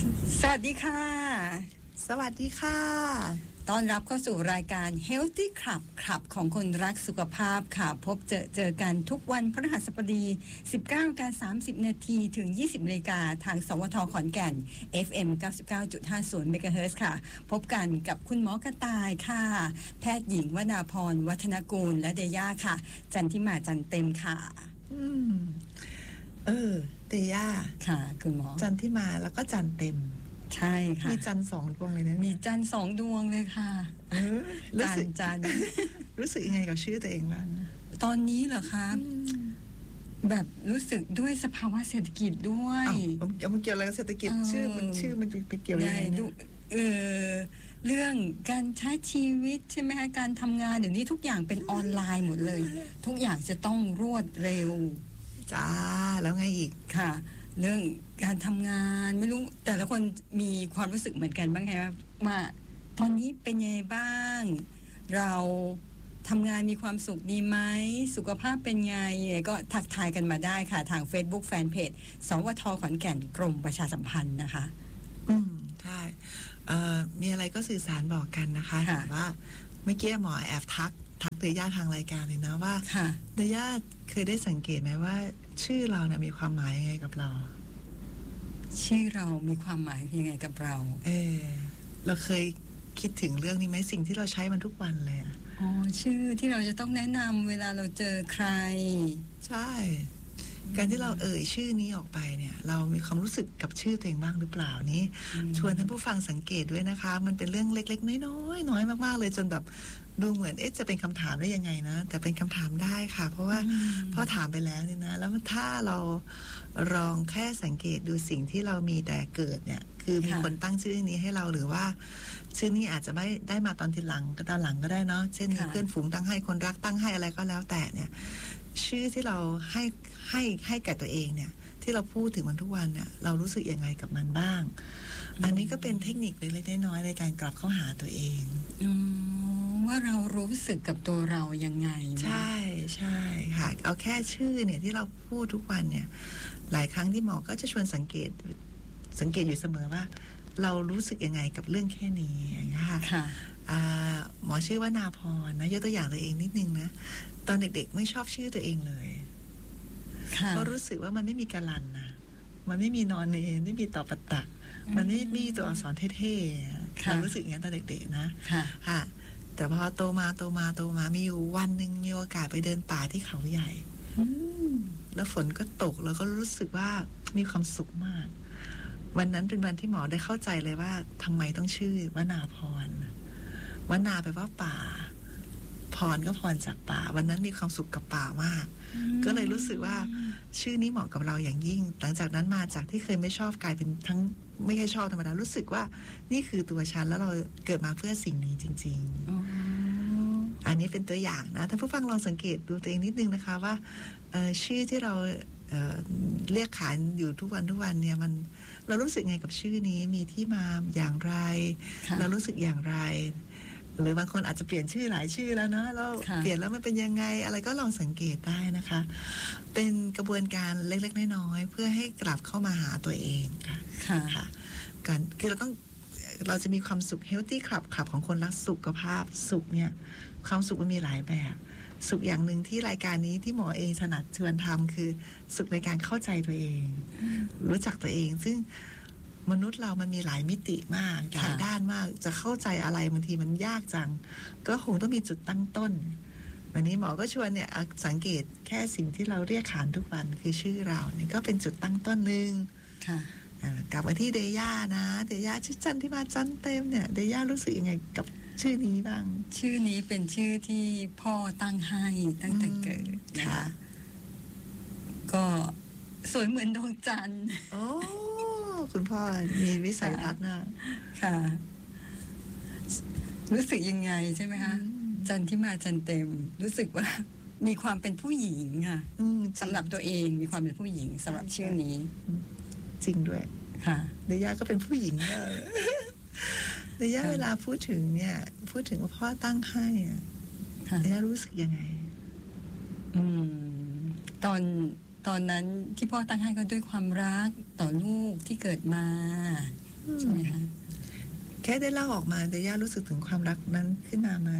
สวัสดีค่ะสวัสดีค่ะต้อนรับเข้าสู่รายการ Healthy Club คลับของคนรักสุขภาพค่ะพบเจอกันทุกวันพฤหัสบดี 19:30 นาทีถึง 20 นาฬิกาทางสวทขอนแก่น FM 99.50 เมกะเฮิรตซ์ค่ะพบกันกับคุณหมอกระต่ายค่ะแพทย์หญิงวนาพรวัฒนกูลและเดย่าค่ะจันทิมาจันเต็มค่ะเดย่าค่ะคุณหมอจันทิมาแล้วก็จันเต็มใช่ค่ะมีจันสองดวงเลยนะมีจันสองดวงเลยค่ะจันรู้สึกยังไงกับชื่อตัวเองบ้างตอนนี้เหรอคะแบบรู้สึกด้วยสภาวะเศรษฐกิจด้วยมันเกี่ยวอะไรกับเศรษฐกิจชื่อมันไปเกี่ยวยังไงเรื่องการใช้ชีวิตใช่ไหมคะการทำงานเดี๋ยวนี้ทุกอย่างเป็นออนไลน์หมดเลยทุกอย่างจะต้องรวดเร็วจ้าแล้วไงอีกค่ะเรื่องการทำงานไม่รู้แต่ละคนมีความรู้สึกเหมือนกันบ้างไหมว่าตอนนี้เป็นยังไงบ้างเราทำงานมีความสุขดีไหมสุขภาพเป็นไงก็ทักทายกันมาได้ค่ะทาง Facebook Fanpage สวทขอนแก่นกรมประชาสัมพันธ์นะคะใช่มีอะไรก็สื่อสารบอกกันนะคะแต่ว่าเมื่อกี้หมอแอบทักเดย่าทางรายการเลยนะว่าเดย่าเคยได้สังเกตไหมว่าชื่อเราเนี่ยมีความหมายยังไงกับเราชื่อเรามีความหมายยังไงกับเราเราเคยคิดถึงเรื่องนี้ไหมสิ่งที่เราใช้มันทุกวันเลยชื่อที่เราจะต้องแนะนำเวลาเราเจอใครใช่การที่เราชื่อนี้ออกไปเนี่ยเรามีความรู้สึกกับชื่อตัวเองบ้างหรือเปล่านี้ชวนท่านผู้ฟังสังเกตด้วยนะคะมันเป็นเรื่องเล็กๆน้อยมากๆเลยจนแบบดูเหมือนจะเป็นคำถามได้ยังไงนะแต่เป็นคำถามได้ค่ะเพราะว่าพอถามไปแล้วเนี่ยนะแล้วถ้าเราลองแค่สังเกตดูสิ่งที่เรามีแต่เกิดเนี่ยคือมีคนตั้งชื่อนี้ให้เราหรือว่าชื่อนี้อาจจะไม่ได้มาตอนทีหลังก็ตอนหลังก็ได้เนาะเช่นมีเพื่อนฝูงตั้งให้คนรักตั้งให้อะไรก็แล้วแต่เนี่ยชื่อที่เราให้แก่ตัวเองเนี่ยที่เราพูดถึงมันทุกวันเนี่ยเรารู้สึกยังไงกับมันบ้างอันนี้ก็เป็นเทคนิคเล็กๆน้อยๆในการกลับเข้าหาตัวเองว่าเรารู้สึกกับตัวเรายังไงใช่ค่ะเอาแค่ชื่อเนี่ยที่เราพูดทุกวันเนี่ยหลายครั้งที่หมอก็จะชวนสังเกตอยู่เสมอว่าเรารู้สึกยังไงกับเรื่องแค่นี้อย่างเงี้ยค่ะหมอชื่อว่านาพรนะยกตัวอย่างตัวเองนิดนึงนะตอนเด็กๆไม่ชอบชื่อตัวเองเลยเพราะรู้สึกว่ามันไม่มีการันนะมันไม่มีนอนเนนไม่มีต่อปะตะมันไม่มีตัวอักษรเท่ๆเรารู้สึกอย่างนั้นตอนเด็กๆนะค่ะแต่พอโตมามีอยู่วันหนึ่งมีโอกาสไปเดินป่าที่เขาใหญ่แล้วฝนก็ตกแล้วก็รู้สึกว่ามีความสุขมากวันนั้นเป็นวันที่หมอได้เข้าใจเลยว่าทำไมต้องชื่อวนาพรวนาแปลว่าป่าพรก็พรจากป่าวันนั้นมีความสุขกับป่ามากก็เลยรู้สึกว่าชื่อนี้เหมาะกับเราอย่างยิ่งหลังจากนั้นมาจากที่เคยไม่ชอบกลายเป็นทั้งไม่ใช่ชอบธรรมดารู้สึกว่านี่คือตัวฉันแล้วเราเกิดมาเพื่อสิ่งนี้จริงๆอันนี้เป็นตัวอย่างนะท่านผู้ฟังลองสังเกตดูตัวเองนิดนึงนะคะว่าชื่อที่เราเรียกขานอยู่ทุกวันเนี่ยมันเรารู้สึกไงกับชื่อนี้มีที่มาอย่างไรเรารู้สึกอย่างไรหรือบางคนอาจจะเปลี่ยนชื่อหลายชื่อแล้วเนาะแล้วเปลี่ยนแล้วมันเป็นยังไงอะไรก็ลองสังเกตได้นะคะเป็นกระบวนการเล็กๆน้อยๆเพื่อให้กลับเข้ามาหาตัวเองค่ะการคือเราจะมีความสุข Healthy Club ของคนรักสุขภาพสุขเนี่ยความสุขมันมีหลายแบบสุขอย่างหนึ่งที่รายการนี้ที่หมอเองถนัดชวนทำคือสุขในการเข้าใจตัวเองรู้จักตัวเองซึ่งมนุษย์เรามันมีหลายมิติมากหลายด้านมากจะเข้าใจอะไรบางทีมันยากจังก็คงต้องมีจุดตั้งต้นวันนี้หมอก็ชวนเนี่ยสังเกตแค่สิ่งที่เราเรียกขานทุกวันคือชื่อเราเนี่ยก็เป็นจุดตั้งต้นหนึ่งกลับมาที่เดย่านะเดย่าชื่อจันที่มาจันเต็มเนี่ยเดย่ารู้สึกยังไงกับชื่อนี้บ้างชื่อนี้เป็นชื่อที่พ่อตั้งให้ตั้งแต่เกิดนะคะก็สวยเหมือนดวงจันทร์โอ้คุณพ่อมีวิสัยทัศน์นะค่ะรู้สึกยังไงใช่ไหมคะจันที่มาจันเต็มรู้สึกว่ามีความเป็นผู้หญิงค่ะสำหรับตัวเองมีความเป็นผู้หญิงสำหรับชื่อนี้จริงด้วยค่ะเดย่าก็เป็นผู้หญิงเดย่าเวลาพูดถึงว่าพ่อตั้งให้เดย่ารู้สึกยังไงตอนนั้นที่พ่อตั้งให้ก็ด้วยความรักต่อลูกที่เกิดมาใช่ไหมคะแค่ได้เล่าออกมาเดย่ารู้สึกถึงความรักนั้นขึ้นมาไหม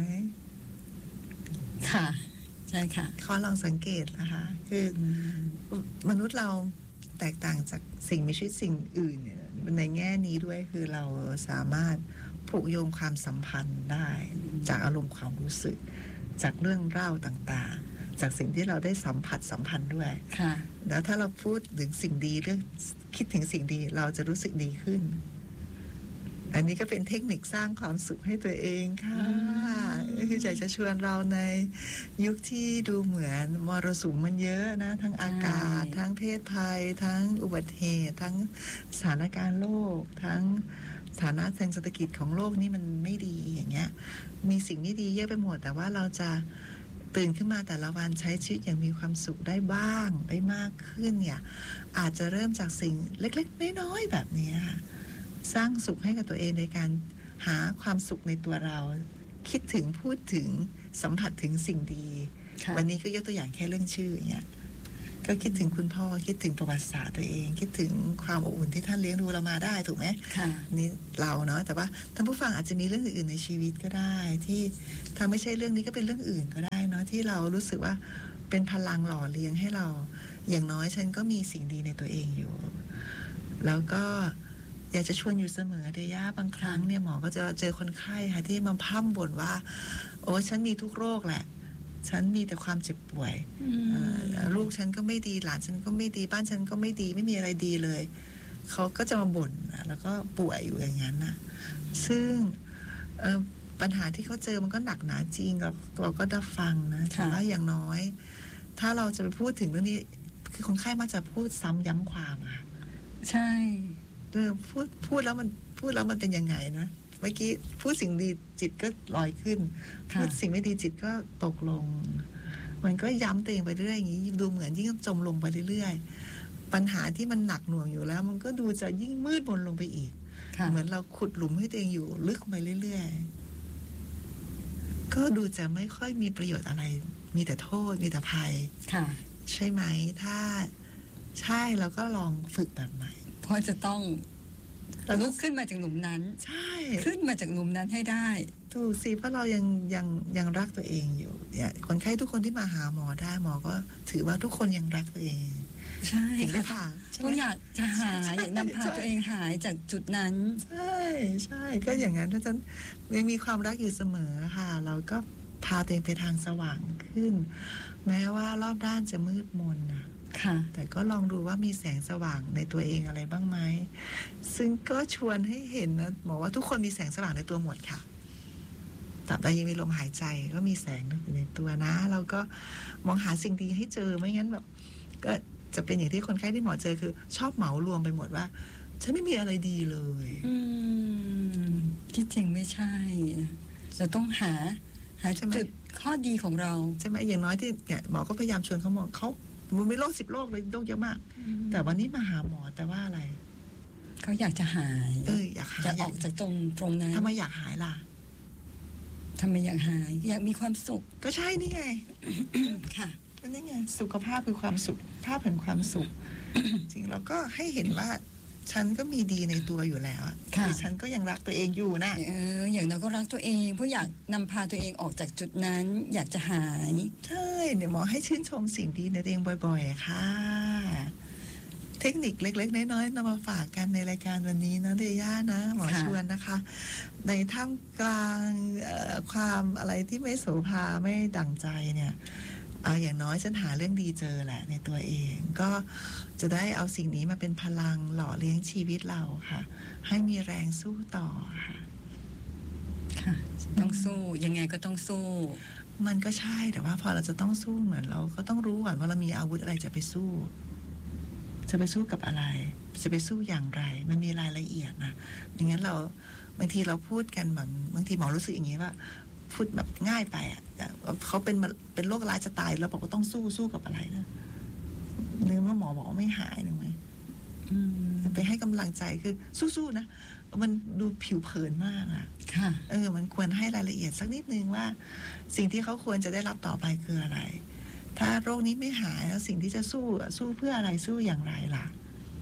ค่ะใช่ค่ะขอลองสังเกตนะคะคือมนุษย์เราแตกต่างจากสิ่งมีชีวิตสิ่งอื่นเนี่ยในแง่นี้ด้วยคือเราสามารถผูกโยงความสัมพันธ์ได้จากอารมณ์ความรู้สึก จากเรื่องเล่าต่างๆ จากสิ่งที่เราได้สัมพันธ์ด้วยค่ะแล้วถ้าเราพูดถึงสิ่งดีเรื่องคิดถึงสิ่งดีเราจะรู้สึกดีขึ้น อันนี้ก็เป็นเทคนิคสร้างความสุขให้ตัวเองค่ะคืออยากจะชวนเราในยุคที่ดูเหมือนมรสุมมันเยอะนะ ทั้งอากาศใช่ทั้งเพศภัย ทั้งอุบัติเหตุ ทั้งสถานการณ์โลก ทั้งสถานะทางเศรษฐกิจของโลกนี่มันไม่ดีอย่างเงี้ย มีสิ่งไม่ดีเยอะไปหมด แต่ว่าเราจะตื่นขึ้นมาแต่ละวันใช้ชีวิตอย่างมีความสุขได้บ้างได้มากขึ้นเนี่ย อาจจะเริ่มจากสิ่งเล็กๆน้อยๆแบบนี้ค่ะ สร้างสุขให้กับตัวเองในการหาความสุขในตัวเรา คิดถึงพูดถึงสัมผัสถึงสิ่งดีค่ะวันนี้ก็ยกตัวอย่างแค่เรื่องชื่ออย่างเงี้ยก็คิดถึงคุณพ่อคิดถึงประวัติศาสตร์ตัวเอง คิดถึงความอบอุ่นที่ท่านเลี้ยงดูเรามาได้ถูกไหมค่ะนี่เราเนาะแต่ว่าท่านผู้ฟังอาจจะมีเรื่องอื่นๆในชีวิตก็ได้ ที่ถ้าไม่ใช่เรื่องนี้ก็เป็นเรื่องอื่นก็ได้เนาะที่เรารู้สึกว่าเป็นพลังหล่อเลี้ยงให้เรา อย่างน้อยฉันก็มีสิ่งดีในตัวเองอยู่ แล้วก็อยากจะชวนอยู่เสมอเดย่าบางครั้งเนี่ยหมอก็จะเจอคนไข้ค่ะที่มาพร่ำบ่นว่า โอ้ฉันมีทุกโรคแหละ ฉันมีแต่ความเจ็บป่วยลูกฉันก็ไม่ดีหลานฉันก็ไม่ดีบ้านฉันก็ไม่ดีไม่มีอะไรดีเลยเขาก็จะมาบ่นแล้วก็ป่วยอยู่อย่างนั้นนะซึ่งปัญหาที่เขาเจอมันก็หนักหนาจริงเราก็ได้ฟังนะแต่ว่าอย่างน้อย ถ้าเราจะไปพูดถึงเรื่องนี้คือคนไข้มักจะพูดซ้ำย้ำความอะใช่พูดแล้วมันเป็นยังไงนะเมื่อกี้พูดสิ่งดีจิตก็ลอยขึ้นค่ะพูดสิ่งไม่ดีจิตก็ตกลง มันก็ย้ำตัวเองไปเรื่อยอย่างนี้ดูเหมือนยิ่งจมลงไปเรื่อยๆปัญหาที่มันหนักหน่วงอยู่แล้ว มันก็ดูจะยิ่งมืดมนลงไปอีกค่ะเหมือนเราขุดหลุมให้ตัวเองอยู่ลึกไปเรื่อยๆก็ดูจะไม่ค่อยมีประโยชน์อะไร มีแต่โทษมีแต่ภัยค่ะใช่ไหมถ้าใช่เราก็ลองฝึกแบบใหม่เพราะจะต้องลุกขึ้นมาจากหลุมนั้นใช่ขึ้นมาจากหลุมนั้นให้ได้ถูกสิเพราะเรายังรักตัวเองอยู่เนี่ยคนไข้ทุกคนที่มาหาหมอได้หมอก็ถือว่าทุกคนยังรักตัวเองใช่จริงไหมค่ะคะใช่ไหก็มอยากจะหายอยากนำพาตัวเองหายจากจุดนั้นใช่ก็อย่างนั้นเพราะฉะนั้นยังมีความรักอยู่เสมอค่ะ เราก็พาตัวเองไปทางสว่างขึ้น แม้ว่ารอบด้านจะมืดมนนะค่ะแต่ก็ลองดูว่ามีแสงสว่างในตัวเองอะไรบ้างไหมซึ่งก็ชวนให้เห็นนะบอกว่าทุกคนมีแสงสว่างในตัวหมดค่ะตราบใดยังมีลมหายใจก็มีแสงอยู่ในตัวนะเราก็มองหาสิ่งดีให้เจอไม่งั้นแบบ ก็จะเป็นอย่างที่คนไข้ที่หมอเจอคือ ชอบเหมารวมไปหมดว่า ฉันไม่มีอะไรดีเลยที่จริงไม่ใช่ เราต้องหาใช่ไหมจุดข้อดีของเราใช่ไหมอย่างน้อยที่เนี่ยหมอก็พยายามชวนเขามองเขามันมีโรค10 โรคเลยโรคเยอะมาก แต่วันนี้มาหาหมอแต่ว่าอะไรเขาอยากจะหายอยากหายจะออกจากตรงนั้นทำไมอยากหายล่ะทำไมอยากหาย อยากมีความสุขก็ใช่นี่ไงค่ะก็นี่ไงสุขภาพคือความสุขภาพแห่งความสุข จริงเราก็ให้เห็นว่า ฉันก็มีดีในตัวอยู่แล้วอะค่ะคือฉันก็ยังรักตัวเองอยู่นะอย่างเราก็รักตัวเองเพราะอยากนำพาตัวเองออกจากจุดนั้น อยากจะหายใช่เดี๋ยวหมอให้ชื่นชมสิ่งดีในตัวเองบ่อยๆค่ะ เทคนิคเล็กๆน้อยๆนำมาฝากกันในรายการวันนี้นะเดย่านะหมอค่ะชวนนะคะ ในท่ามกลางความอะไรที่ไม่โสภาไม่ดั่งใจเนี่ยอย่างน้อยฉันหาเรื่องดีเจอแหละในตัวเอง ก็จะได้เอาสิ่งนี้มาเป็นพลังหล่อเลี้ยงชีวิตเราค่ะ ให้มีแรงสู้ต่อค่ะค่ะ ต้องสู้ยังไงก็ต้องสู้มันก็ใช่แต่ว่าพอเราจะต้องสู้เหมือนเราก็ต้องรู้ก่อนว่าเรามีอาวุธอะไรจะไปสู้ จะไปสู้กับอะไร จะไปสู้อย่างไร มันมีรายละเอียดนะอย่างนั้นเราบางทีเราพูดกันแบบบางทีหมอรู้สึกอย่างนี้ว่า พูดแบบง่ายไปอ่ะเขาเป็นโรคร้ายจะตายเราบอกว่าต้องสู้กับอะไรนะหรือว่าหมอบอกว่าไม่หายหรือไงไปให้กำลังใจคือสู้ๆนะมันดูผิวเผินมากอ่ะค่ะมันควรให้รายละเอียดสักนิดนึงว่า สิ่งที่เขาควรจะได้รับต่อไปคืออะไร ถ้าโรคนี้ไม่หายแล้วสิ่งที่จะสู้เพื่ออะไรสู้อย่างไรล่ะ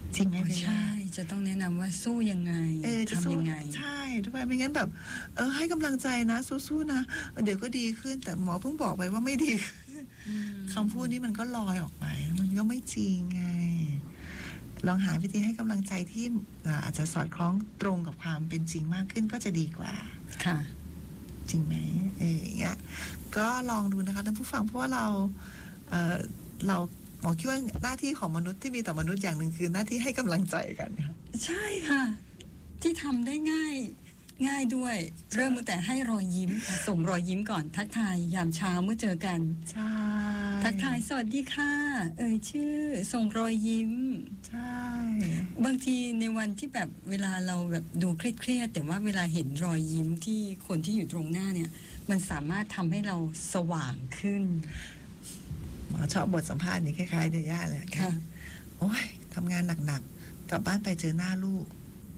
จริงไหมพี่ใช่จะต้องแนะนำว่าสู้ยังไงจะทำสู้ยังไงใช่ด้วยไม่งั้นแบบให้กำลังใจนะสู้ๆนะเดี๋ยวก็ดีขึ้นแต่หมอเพิ่งบอกไปว่าไม่ดีขึ้นคำพูดนี้มันก็ลอยออกไปมันก็ไม่จริงไงลองหาวิธีให้กำลังใจที่อาจจะสอดคล้องตรงกับความเป็นจริงมากขึ้นก็จะดีกว่าค่ะจริงไหมอย่างเงี้ยก็ลองดูนะคะท่านผู้ฟังเพราะว่าเราหมอคิดว่าหน้าที่ของมนุษย์ที่มีต่อมนุษย์อย่างหนึ่งคือหน้าที่ให้กำลังใจกันค่ะใช่ค่ะ ที่ทำได้ง่ายด้วย เริ่มตั้งแต่ให้รอยยิ้มค่ะส่งรอยยิ้มก่อนทักทายยามเช้าเมื่อเจอกันใช่ทักทายสวัสดีค่ะ ชื่อส่งรอยยิ้มใช่บางทีในวันที่แบบเวลาเราแบบดูเครียดๆแต่ว่าเวลาเห็นรอยยิ้มที่คนที่อยู่ตรงหน้าเนี่ย มันสามารถทำให้เราสว่างขึ้นหมอชอบบทสัมภาษณ์นี้คล้ายๆเดย่าเลยค่ะโอ้ยทำงานหนักๆกลับบ้านไปเจอหน้าลูก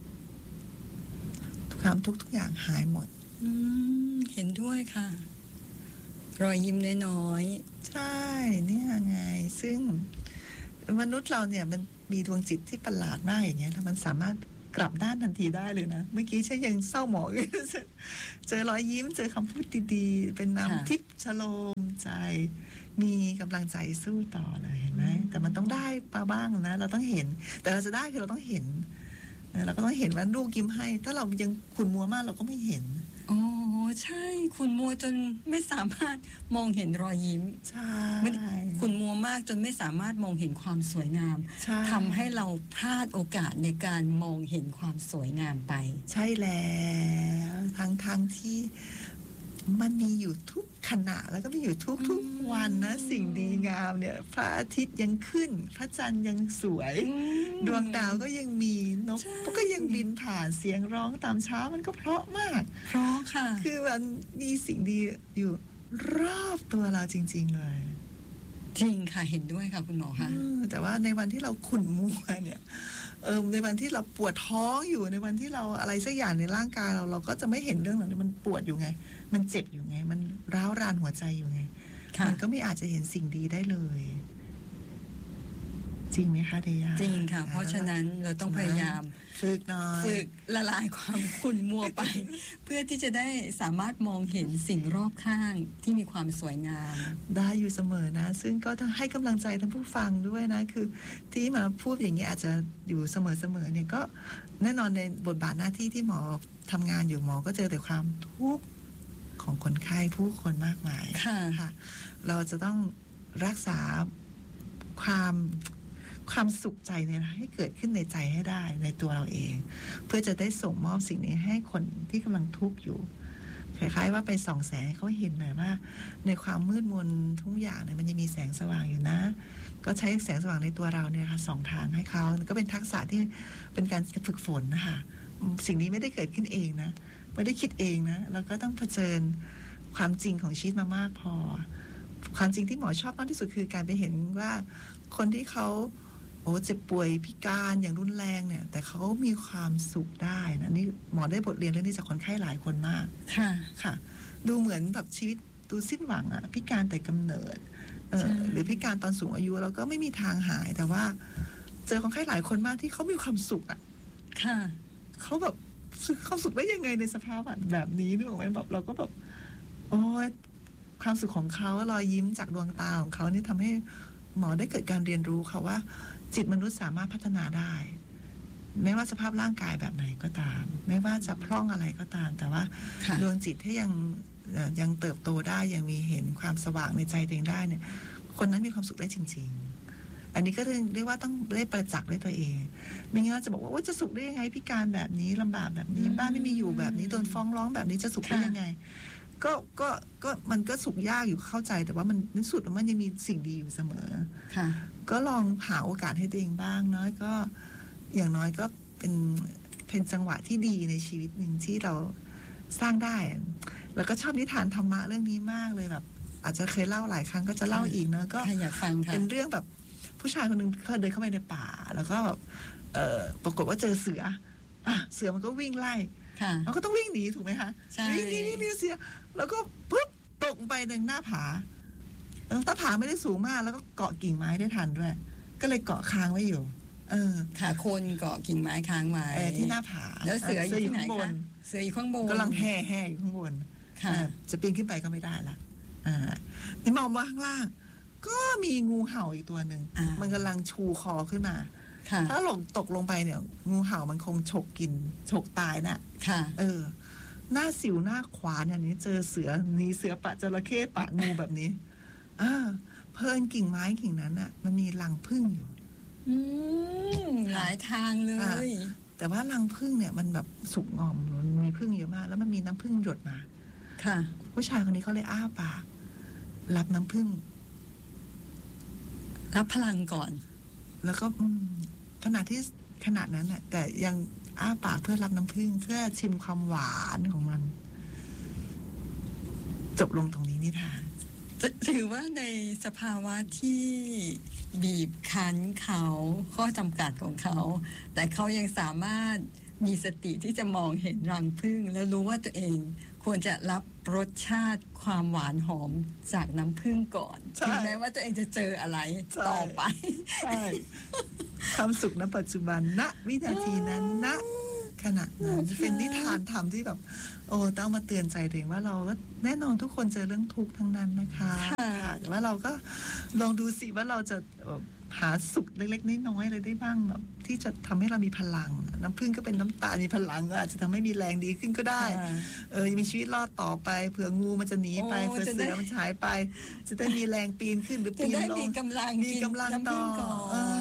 ทุกอย่างหายหมดเห็นด้วยค่ะ รอยยิ้มน้อยใช่เนี่ยไงซึ่งมนุษย์เราเนี่ยมันมีดวงจิตที่ประหลาดมากอย่างเงี้ยแล้วมันสามารถกลับด้านทันทีได้เลยนะเมื่อกี้ฉันยังเศร้าหมองเลยเจอรอยยิ้มเจอคำพูดดีๆเป็นน้ำทิพย์ชโลมใจ มีกำลังใจสู้ต่อเลยเห็นไหมแต่มันต้องได้มาบ้างนะเราต้องเห็น แต่เราจะได้คือเราต้องเห็นเราก็ต้องเห็นว่าลูกยิ้มให้ ถ้าเรายังขุ่นมัวมากเราก็ไม่เห็นๆอ๋อใช่คุณมัวจนไม่สามารถมองเห็นรอยยิ้มใช่คุณมัวมากจนไม่สามารถมองเห็นความสวยงามใช่ทำให้เราพลาดโอกาสในการมองเห็นความสวยงามไปใช่แล้วทั้งที่มันมีอยู่ทุกขณะแล้วก็มีอยู่ทุกวันนะสิ่งดีงามเนี่ยพระอาทิตย์ยังขึ้น พระจันทร์ยังสวย ดวงดาวก็ยังมีนกใช่ก็ยังบินผ่านเสียงร้องตามเช้ามันก็เพราะมากเพราะค่ะคือมันมีสิ่งดีอยู่รอบตัวเราจริง ๆ เลยจริงค่ะเห็นด้วยค่ะคุณหมอคะแต่ว่าในวันที่เราขุ่นมัวเนี่ยในวันที่เราปวดท้องอยู่ในวันที่เราอะไรสักอย่างในร่างกายเราก็จะไม่เห็นเรื่องเหล่านี้มันปวดอยู่ไง มันเจ็บอยู่ไง มันร้าวรานหัวใจอยู่ไงค่ะมันก็ไม่อาจจะเห็นสิ่งดีได้เลย จริงไหมคะเดียจริงค่ะ เพราะฉะนั้นเราต้องพยายามฝึกหน่อยฝึกละลายความขุ่นมัวไป เพื่อที่จะได้สามารถมองเห็นสิ่งรอบข้างที่มีความสวยงามได้อยู่เสมอนะ ซึ่งก็ต้องให้กำลังใจท่านผู้ฟังด้วยนะ คือที่มาพูดอย่างนี้อาจจะอยู่เสมอเนี่ยก็แน่นอนในบทบาทหน้าที่ที่หมอทำงานอยู่หมอก็เจอแต่ความทุกข์ของคนไข้ผู้คนมากมายค่ะเราจะต้องรักษาความสุขใจเนี่ยให้เกิดขึ้นในใจให้ได้ในตัวเราเอง เพื่อจะได้ส่งมอบสิ่งนี้ให้คนที่กำลังทุกข์อยู่คล้ายๆว่าไปส่องแสงให้เขาเห็นหน่อยว่า ในความมืดมนทุกอย่างเนี่ยมันยังมีแสงสว่างอยู่นะ ก็ใช้แสงสว่างในตัวเราเนี่ยค่ะส่องทางให้เขาก็เป็นทักษะที่เป็นการฝึกฝนนะคะสิ่งนี้ไม่ได้เกิดขึ้นเองนะไม่ได้คิดเองนะเราก็ต้องเผชิญความจริงของชีวิตมามากพอ ความจริงที่หมอชอบมากที่สุดคือการไปเห็นว่าคนที่เขาเจ็บป่วยพิการอย่างรุนแรงเนี่ยแต่เขามีความสุขได้นะนี่หมอได้บทเรียนเรื่องนี้จากคนไข้หลายคนมากค่ะค่ะ ดูเหมือนแบบชีวิตดูสิ้นหวังอะพิการแต่กำเนิดหรือพิการตอนสูงอายุแล้วก็ไม่มีทางหายแต่ว่าเจอคนไข้หลายคนมากที่เขามีความสุขอะค่ะเขาแบบเขาสุขได้ยังไงในสภาพแบบนี้นึกออกไหมแบบเราก็แบบโอ้ยความสุขของเขารอยยิ้มจากดวงตาของเขานี่ทำให้หมอได้เกิดการเรียนรู้ค่ะว่า จิตมนุษย์สามารถพัฒนาได้ไม่ว่าสภาพร่างกายแบบไหนก็ตาม ไม่ว่าจะพร่องอะไรก็ตาม แต่ว่าค่ะดวงจิตที่ยังเติบโตได้ยังมีเห็นความสว่างในใจตัวเองได้เนี่ย คนนั้นมีความสุขได้จริง ๆ อันนี้ก็เรียกว่าต้องได้ประจักษ์ด้วยตัวเองไม่งั้นจะบอกว่าจะสุขได้ยังไงพิการแบบนี้ลำบากแบบนี้บ้านไม่มีอยู่แบบนี้โดนฟ้องร้องแบบนี้จะสุขได้ยังไง ก็มันก็สุขยากอยู่เข้าใจแต่ว่ามันในสุดมันยังมีสิ่งดีอยู่เสมอค่ะก็ลองหาโอกาสให้ตัวเองบ้างเนาะก็อย่างน้อยก็เป็นจังหวะที่ดีในชีวิตหนึ่งที่เราสร้างได้ แล้วก็ชอบนิทานธรรมะเรื่องนี้มากเลยแบบ อาจจะเคยเล่าหลายครั้งก็จะเล่าอีกเนาะก็ค่ะอยากฟังค่ะเป็นเรื่องแบบผู้ชายคนหนึ่งเขาเดินเข้าไปในป่า แล้วก็แบบปรากฏว่าเจอเสือเสือมันก็วิ่งไล่ค่ะเราก็ต้องวิ่งหนีถูกไหมคะใช่วิ่งหนีเสือแล้วก็ปุ๊บตกไปในหน้าผาหน้าผาไม่ได้สูงมาก แล้วก็เกาะกิ่งไม้ได้ทันด้วย ก็เลยเกาะค้างไว้อยู่ค่ะคนเกาะกิ่งไม้ค้างไว้ที่หน้าผาแล้วเสืออยู่ที่ไหนข้างบคะนเสืออยู่ข้างบนกำลังแห่อยู่ข้างบนค่ะจะปีนขึ้นไปก็ไม่ได้ละนี่มองว่าข้างล่างก็มีงูเห่าอีกตัวหนึ่ง มันกำลังชูคอขึ้นมาค่ะถ้าตกลงไปเนี่ย งูเห่ามันคงฉกกินฉกตายน่ะค่ะหน้าสิวหน้าขวานอย่างนี้เจอเสือหนีเสือปะจระเข้ปะงูแบบนี้เพลินกิ่งไม้กิ่งนั้นน่ะ มันมีรังผึ้งอยู่หลายทางเลยแต่ว่ารังผึ้งเนี่ยมันแบบสุกงอมมันมีผึ้งเยอะมาก แล้วมันมีน้ำผึ้งหยดมาค่ะผู้ชายคนนี้เขาเลยอ้าปากรับน้ำผึ้งรับพลังก่อนแล้วก็ขนาดนั้นน่ะ แต่ยังอ้าปากเพื่อรับน้ำผึ้งเพื่อชิมความหวานของมัน จบลงตรงนี้นิทานถือว่าในสภาวะที่บีบคั้นเขาข้อจำกัดของเขา แต่เขายังสามารถมีสติที่จะมองเห็นรังผึ้งแล้วรู้ว่าตัวเองควรจะรับรสชาติความหวานหอมจากน้ำผึ้งก่อนใช่ถึงแม้ว่าตัวเองจะเจออะไรใช่ต่อไปใช่ความสุขณปัจจุบันณวินาทีนั้นณขณะนั้นเป็นนิทานธรรมที่แบบ ต้องมาเตือนใจตัวเองว่าเราก็แน่นอนทุกคนเจอเรื่องทุกข์ทั้งนั้นนะคะค่ะแต่ว่าเราก็ลองดูสิว่าเราจะหาสุขเล็กๆน้อยๆอะไรได้บ้างแบบที่จะทำให้เรามีพลัง น้ำผึ้งก็เป็นน้ำตาลมีพลังอาจจะทำให้มีแรงดีขึ้นก็ได้ ยังมีชีวิตรอดต่อไปเผื่องูมันจะหนีไปเผื่อเสือมันหายไป จะได้มีแรงปีนขึ้นหรือจะปีนได้ลมีงกำลังมีกำลังกินต่น้ำผึ้องก่อน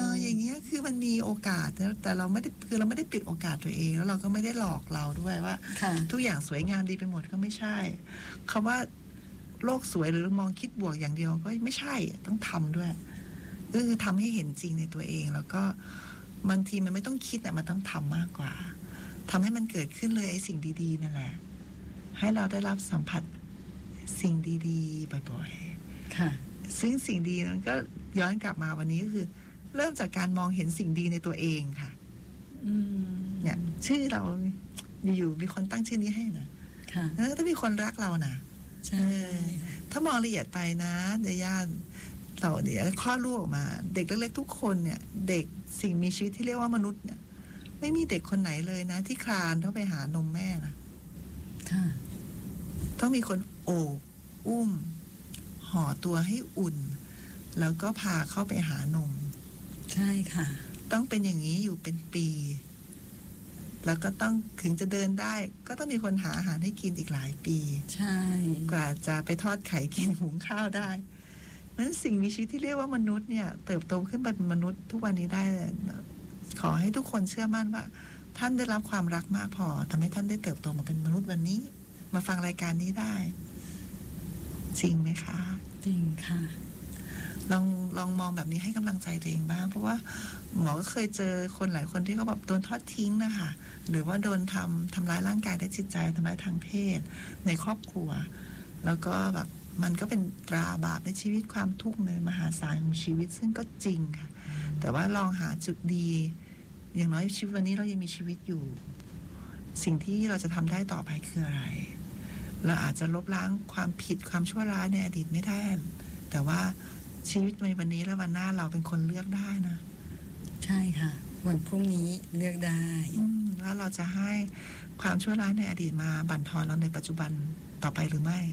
อย่างเงี้ยคือมันมีโอกาสแต่เราไม่ได้เราไม่ได้ปิดโอกาสตัวเองแล้วเราก็ไม่ได้หลอกเราด้วยว่าค่ะทุกอย่างสวยงามดีไปหมดก็ไม่ใช่คำว่าโลกสวยหรือมองคิดบวกอย่างเดียวก็ไม่ใช่ต้องทำด้วยก็คือทำให้เห็นจริงในตัวเอง แล้วก็บางทีมันไม่ต้องคิดแต่มันต้องทำมากกว่าทำให้มันเกิดขึ้นเลยไอ้สิ่งดีๆนั่นแหละให้เราได้รับสัมผัสสิ่งดีๆบ่อยๆค่ะซึ่งสิ่งดีนั้นก็ย้อนกลับมาวันนี้ก็คือ เริ่มจากการมองเห็นสิ่งดีในตัวเองค่ะ เนี่ย ชื่อเราอยู่ๆมีคนตั้งชื่อนี้ให้นะค่ะถ้ามีคนรักเรานะใช่ถ้ามองละเอียดไปนะในย่านเราเดี๋ยวคลอดลูกออกมา เด็กเล็กๆทุกคนเนี่ย เด็กสิ่งมีชีวิตที่เรียกว่ามนุษย์เนี่ย ไม่มีเด็กคนไหนเลยนะ ที่คลานเข้าไปหานมแม่นะค่ะต้องมีคนโอบอุ้ม ห่อตัวให้อุ่น แล้วก็พาเข้าไปหานมใช่ค่ะต้องเป็นอย่างนี้อยู่เป็นปี แล้วก็ต้องถึงจะเดินได้ ก็ต้องมีคนหาอาหารให้กินอีกหลายปีใช่กว่าจะไปทอดไข่กินหุงข้าวได้เพราะฉะนั้นสิ่งมีชีวิตที่เรียกว่ามนุษย์เนี่ย เติบโตขึ้นเป็นมนุษย์ทุกวันนี้ได้ขอให้ทุกคนเชื่อมั่นว่า ท่านได้รับความรักมากพอทำให้ท่านได้เติบโตมาเป็นมนุษย์วันนี้ มาฟังรายการนี้ได้ จริงไหมคะจริงค่ะลองมองแบบนี้ให้กำลังใจตัวเองบ้างเพราะว่าหมอก็เคยเจอคนหลายคนที่เขาแบบโดนทอดทิ้งนะคะหรือว่าโดนทำร้ายร่างกายและจิตใจทำร้ายทางเพศในครอบครัว แล้วก็แบบมันก็เป็นตราบาปในชีวิตความทุกข์ในมหาศาลของชีวิตซึ่งก็จริงค่ะ แต่ว่าลองหาจุดดี อย่างน้อยชีวิตวันนี้เรายังมีชีวิตอยู่ สิ่งที่เราจะทำได้ต่อไปคืออะไร เราอาจจะลบล้างความผิดความชั่วร้ายในอดีตไม่ได้แต่ว่าชีวิตในวันนี้และวันหน้าเราเป็นคนเลือกได้นะใช่ค่ะ วันพรุ่งนี้เลือกได้แล้วเราจะให้ความชั่วร้ายในอดีตมาบั่นทอนเราในปัจจุบันต่อไปหรือไม่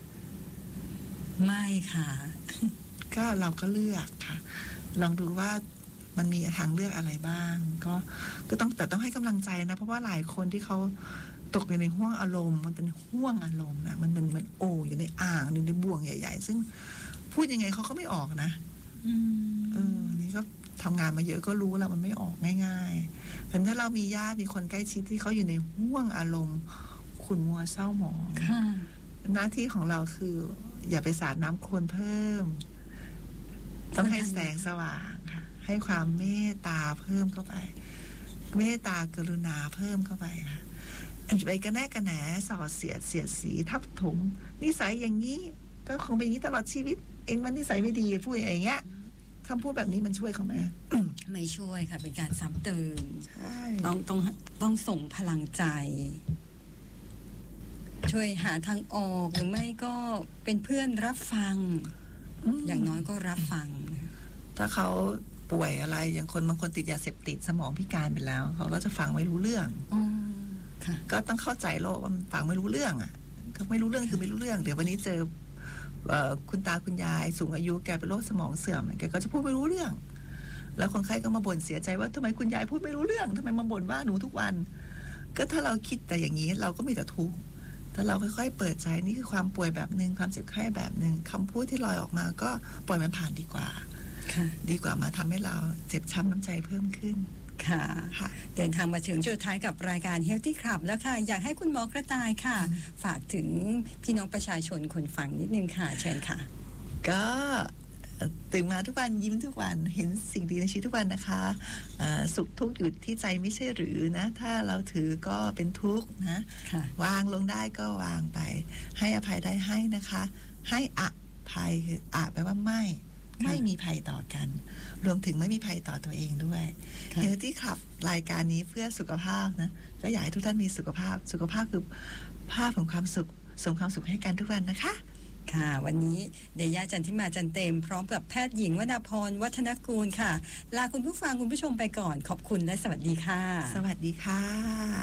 ไม่ค่ะก็เราก็เลือกค่ะ ลองดูว่ามันมีทางเลือกอะไรบ้าง ก็ต้องให้กำลังใจนะ เพราะว่าหลายคนที่เขาตกอยู่ในห้วงอารมณ์มันเป็นห้วงอารมณ์นะมันโออยู่ในอ่างอยู่ในบ่วงใหญ่ๆซึ่งพูดยังไงเขาก็ไม่ออกนะนี่ก็ทำงานมาเยอะก็รู้แล้วมันไม่ออกง่ายๆแต่ถ้าเรามีญาติมีคนใกล้ชิดที่เขาอยู่ในห้วงอารมณ์ขุ่นมัวเศร้าหมองค่ะหน้าที่ของเราคือ อย่าไปสาดน้ำโคลนเพิ่ม ต้องให้แสงสว่างค่ะให้ความเมตตาเพิ่มเข้าไป เมตตากรุณาเพิ่มเข้าไปค่ะไปกระแนกกระแหนส่อเสียดสีทับถมนิสัยอย่างนี้ก็คงเป็นอย่างนี้ตลอดชีวิต เองมันนิสัยไม่ดีพูดอย่างเงี้ยคำพูดแบบนี้มันช่วยเขาไหมไม่ช่วยค่ะ เป็นการซ้ำเติมใช่ต้องส่งพลังใจ ช่วยหาทางออกหรือไม่ก็เป็นเพื่อนรับฟัง อย่างน้อยก็รับฟังถ้าเขาป่วยอะไรอย่างคนบางคนติดยาเสพติดสมองพิการไปแล้วเขาก็จะฟังไม่รู้เรื่องค่ะก็ต้องเข้าใจโลกว่ามันฟังไม่รู้เรื่องอ่ะก็ไม่รู้เรื่องคือไม่รู้เรื่องเดี๋ยววันนี้เจอคุณตาคุณยายสูงอายุแกเป็นโรคสมองเสื่อมแกก็จะพูดไม่รู้เรื่อง แล้วคนไข้ก็มาบ่นเสียใจว่าทำไมคุณยายพูดไม่รู้เรื่องทำไมมาบ่นว่าหนูทุกวัน ก็ถ้าเราคิดแต่อย่างนี้เราก็มีแต่ทุกข์ถ้าเราค่อยๆเปิดใจนี่คือความป่วยแบบหนึ่งความเจ็บไข้แบบหนึ่งคำพูดที่ลอยออกมาก็ปล่อยมันผ่านดีกว่าค่ะดีกว่ามาทำให้เราเจ็บช้ำน้ำใจเพิ่มขึ้นค่ะค่ะเดินทางมาถึงจุดท้ายกับรายการ Healthy Club แล้วค่ะ อยากให้คุณหมอกระต่ายค่ะ ฝากถึงพี่น้องประชาชนคนฟังนิดนึงค่ะ เชิญค่ะก็ตื่นมาทุกวันยิ้มทุกวันเห็นสิ่งดีในชีวิตทุกวันนะคะสุขทุกข์อยู่ที่ใจไม่ใช่หรือนะ ถ้าเราถือก็เป็นทุกข์นะค่ะวางลงได้ก็วางไป ให้อภัยได้ให้นะคะ ให้อภัยคือแปลว่าไม่มีภัยต่อกัน รวมถึงไม่มีภัยต่อตัวเองด้วยค่ะ Healthy Club รายการนี้เพื่อสุขภาพนะก็อยากให้ทุกท่านมีสุขภาพคือภาพของความสุขส่งความสุขให้กันทุกวันนะคะค่ะ วันนี้เดย่าจันทิมาจันเต็ม พร้อมกับแพทย์หญิงวนาพรวัฒนกูลค่ะ ลาคุณผู้ฟังคุณผู้ชมไปก่อนขอบคุณและสวัสดีค่ะสวัสดีค่ะ